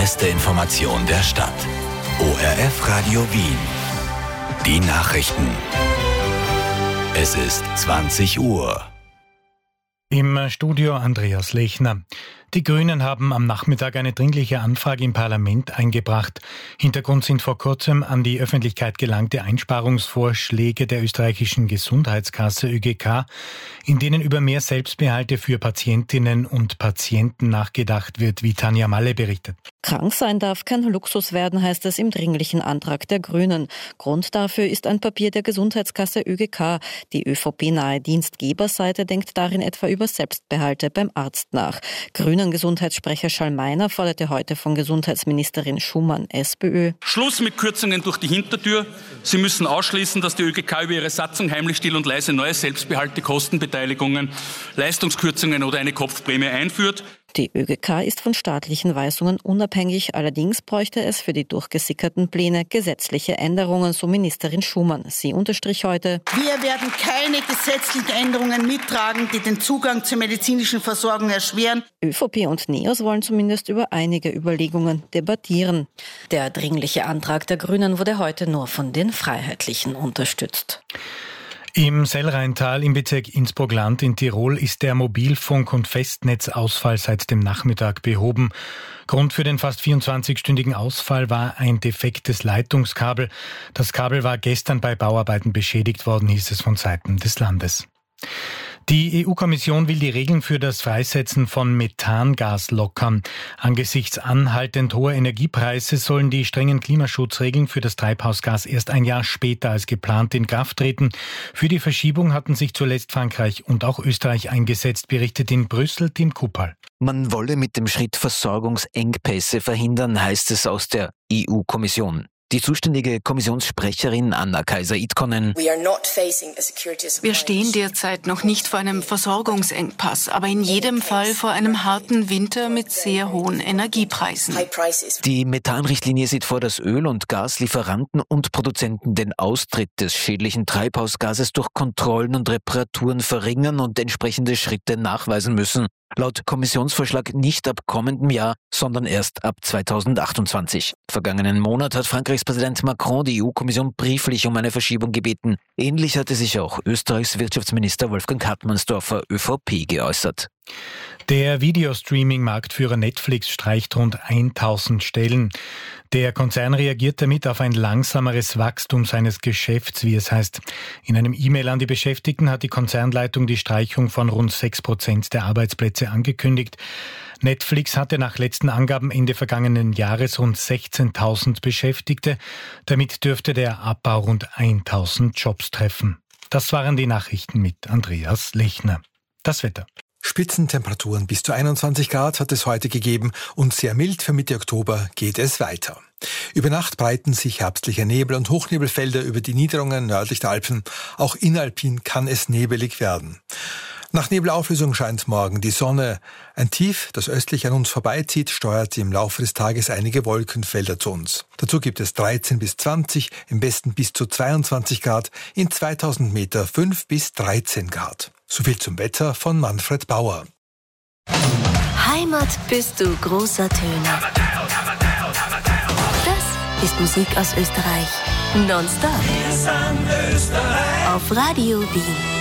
beste Information der Stadt. ORF Radio Wien. Die Nachrichten. Es ist 20 Uhr. Im Studio Andreas Lechner. Die Grünen haben am Nachmittag eine dringliche Anfrage im Parlament eingebracht. Hintergrund sind vor kurzem an die Öffentlichkeit gelangte Einsparungsvorschläge der österreichischen Gesundheitskasse ÖGK, in denen über mehr Selbstbehalte für Patientinnen und Patienten nachgedacht wird, wie Tanja Malle berichtet. Krank sein darf kein Luxus werden, heißt es im dringlichen Antrag der Grünen. Grund dafür ist ein Papier der Gesundheitskasse ÖGK. Die ÖVP-nahe Dienstgeberseite denkt darin etwa über Selbstbehalte beim Arzt nach. Grünen-Gesundheitssprecher Schallmeiner forderte heute von Gesundheitsministerin Schumann, SPÖ: Schluss mit Kürzungen durch die Hintertür. Sie müssen ausschließen, dass die ÖGK über ihre Satzung heimlich, still und leise neue Selbstbehalte, Kostenbeteiligungen, Leistungskürzungen oder eine Kopfprämie einführt. Die ÖGK ist von staatlichen Weisungen unabhängig, allerdings bräuchte es für die durchgesickerten Pläne gesetzliche Änderungen, so Ministerin Schumann. Sie unterstrich heute: Wir werden keine gesetzlichen Änderungen mittragen, die den Zugang zur medizinischen Versorgung erschweren. ÖVP und NEOS wollen zumindest über einige Überlegungen debattieren. Der dringliche Antrag der Grünen wurde heute nur von den Freiheitlichen unterstützt. Im Sellrheintal im Bezirk Innsbruck-Land in Tirol ist der Mobilfunk- und Festnetzausfall seit dem Nachmittag behoben. Grund für den fast 24-stündigen Ausfall war ein defektes Leitungskabel. Das Kabel war gestern bei Bauarbeiten beschädigt worden, hieß es von Seiten des Landes. Die EU-Kommission will die Regeln für das Freisetzen von Methangas lockern. Angesichts anhaltend hoher Energiepreise sollen die strengen Klimaschutzregeln für das Treibhausgas erst ein Jahr später als geplant in Kraft treten. Für die Verschiebung hatten sich zuletzt Frankreich und auch Österreich eingesetzt, berichtet in Brüssel Tim Kuppal. Man wolle mit dem Schritt Versorgungsengpässe verhindern, heißt es aus der EU-Kommission. Die zuständige Kommissionssprecherin Anna Kaiser-Itkonen: Wir stehen derzeit noch nicht vor einem Versorgungsengpass, aber in jedem Fall vor einem harten Winter mit sehr hohen Energiepreisen. Die Methanrichtlinie sieht vor, dass Öl- und Gaslieferanten und Produzenten den Austritt des schädlichen Treibhausgases durch Kontrollen und Reparaturen verringern und entsprechende Schritte nachweisen müssen. Laut Kommissionsvorschlag nicht ab kommendem Jahr, sondern erst ab 2028. Vergangenen Monat hat Frankreichs Präsident Macron die EU-Kommission brieflich um eine Verschiebung gebeten. Ähnlich hatte sich auch Österreichs Wirtschaftsminister Wolfgang Hartmannsdorfer, ÖVP, geäußert. Der Videostreaming-Marktführer Netflix streicht rund 1000 Stellen. Der Konzern reagiert damit auf ein langsameres Wachstum seines Geschäfts, wie es heißt. In einem E-Mail an die Beschäftigten hat die Konzernleitung die Streichung von rund 6% der Arbeitsplätze angekündigt. Netflix hatte nach letzten Angaben Ende vergangenen Jahres rund 16.000 Beschäftigte. Damit dürfte der Abbau rund 1.000 Jobs treffen. Das waren die Nachrichten mit Andreas Lechner. Das Wetter. Spitzentemperaturen bis zu 21 Grad hat es heute gegeben und sehr mild für Mitte Oktober geht es weiter. Über Nacht breiten sich herbstliche Nebel- und Hochnebelfelder über die Niederungen nördlich der Alpen. Auch inalpin kann es nebelig werden. Nach Nebelauflösung scheint morgen die Sonne. Ein Tief, das östlich an uns vorbeizieht, steuert im Laufe des Tages einige Wolkenfelder zu uns. Dazu gibt es 13 bis 20, im Westen bis zu 22 Grad, in 2000 Meter 5 bis 13 Grad. Soviel zum Wetter von Manfred Bauer. Heimat bist du großer Töne. Das ist Musik aus Österreich. Nonstop. Auf Radio Wien.